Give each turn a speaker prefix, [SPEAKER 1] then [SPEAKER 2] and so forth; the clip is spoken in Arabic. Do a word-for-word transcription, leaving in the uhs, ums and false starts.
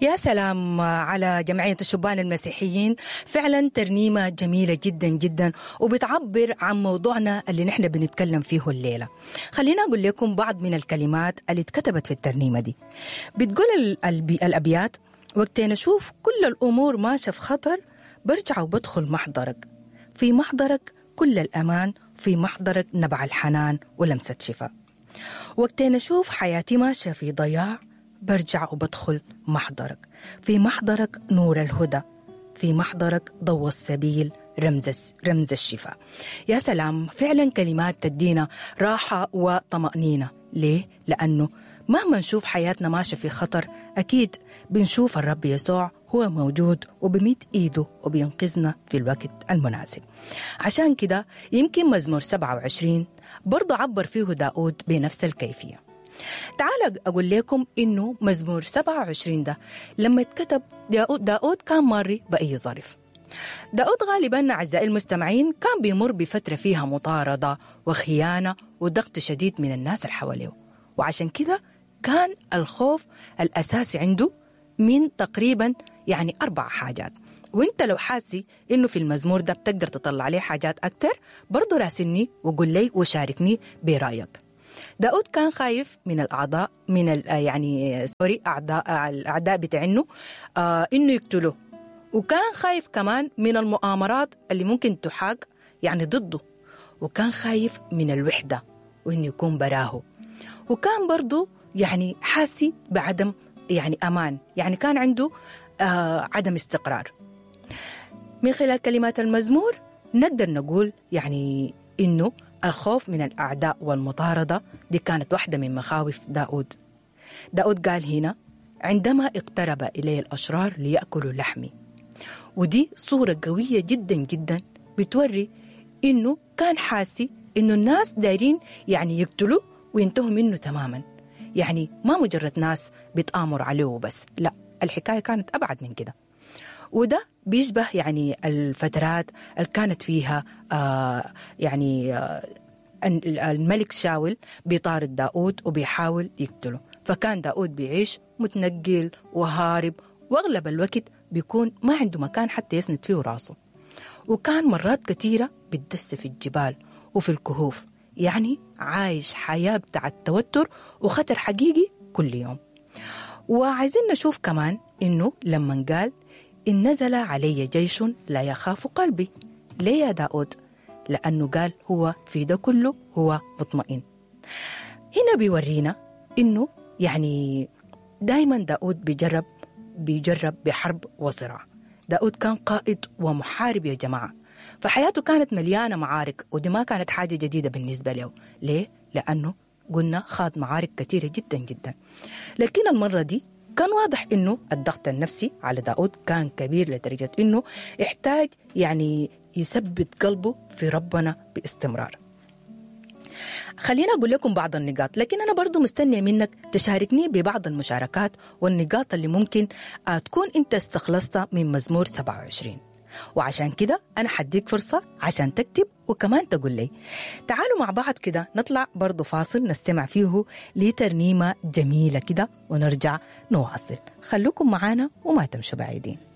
[SPEAKER 1] يا سلام على جمعية الشبان المسيحيين، فعلا ترنيمة جميلة جدا جدا وبتعبر عن موضوعنا اللي نحن بنتكلم فيه الليلة. خلينا أقول لكم بعض من الكلمات اللي اتكتبت في الترنيمة دي. بتقول الأبيات: وقتين أشوف كل الأمور ماشية في خطر، برجع وبدخل محضرك، في محضرك كل الأمان، في محضرك نبع الحنان ولمسة شفاء. وقتين أشوف حياتي ماشية في ضياع، برجع وبدخل محضرك، في محضرك نور الهدى، في محضرك ضوء السبيل، رمز رمز الشفاء. يا سلام، فعلا كلمات تدينا راحة وطمأنينة. ليه؟ لأنه مهما نشوف حياتنا ماشية في خطر، أكيد بنشوف الرب يسوع هو موجود وبميت إيده وبينقذنا في الوقت المناسب. عشان كده يمكن مزمور سبعة وعشرين برضو عبر فيه داود بنفس الكيفية. تعال أقول لكم إنه مزمور سبعة وعشرين ده لما اتكتب داود, داود كان ماري بأي ظرف. داود غالباً أعزائي المستمعين كان بيمر بفترة فيها مطاردة وخيانة وضغط شديد من الناس اللي حواليه، وعشان كده كان الخوف الأساسي عنده من تقريباً يعني أربع حاجات. وإنت لو حاسي إنه في المزمور ده بتقدر تطلع عليه حاجات أكتر، برضو راسلني وقول لي وشاركني برأيك. داود كان خايف من الأعضاء من ال يعني سوري أعداء الأعداء بتاعنه آه إنه يقتلوه، وكان خايف كمان من المؤامرات اللي ممكن تحاك يعني ضده، وكان خايف من الوحدة وإنه يكون براه، وكان برضو يعني حاسي بعدم يعني أمان، يعني كان عنده آه عدم استقرار. من خلال كلمات المزمور نقدر نقول يعني إنه الخوف من الأعداء والمطاردة دي كانت واحدة من مخاوف داود. داود قال هنا: عندما اقترب إلي الأشرار ليأكلوا لحمي. ودي صورة قوية جدا جدا بتوري إنه كان حاسي إنه الناس دايرين يعني يقتلوا وينتهوا منه تماما، يعني ما مجرد ناس بتآمر عليه بس، لا، الحكاية كانت أبعد من كده. وده بيشبه يعني الفترات اللي كانت فيها آه يعني آه الملك شاول بيطارد داود وبيحاول يقتله، فكان داود بيعيش متنقل وهارب، واغلب الوقت بيكون ما عنده مكان حتى يسند فيه راسه، وكان مرات كثيرة بيتدس في الجبال وفي الكهوف، يعني عايش حياة بتاع التوتر وخطر حقيقي كل يوم. وعايزين نشوف كمان إنه لما قال: إن نزل علي جيش لا يخاف قلبي. ليه يا داود؟ لأنه قال هو في ده كله هو مطمئن. هنا بيورينا إنه يعني دايما داود بيجرب بيجرب بحرب وصراع. داود كان قائد ومحارب يا جماعة، فحياته كانت مليانة معارك، ودي ما كانت حاجة جديدة بالنسبة له. ليه؟ لأنه قلنا خاض معارك كثيرة جدا جدا، لكن المرة دي كان واضح إنه الضغط النفسي على داود كان كبير لدرجة إنه يحتاج يعني يثبت قلبه في ربنا باستمرار. خلينا أقول لكم بعض النقاط، لكن أنا برضو مستنية منك تشاركني ببعض المشاركات والنقاط اللي ممكن تكون أنت استخلصتها من مزمور سبعة وعشرين. وعشان كده أنا حديك فرصة عشان تكتب وكمان تقول لي. تعالوا مع بعض كده نطلع برضو فاصل نستمع فيه لترنيمة جميلة كده ونرجع نواصل. خلوكم معانا وما تمشوا بعيدين.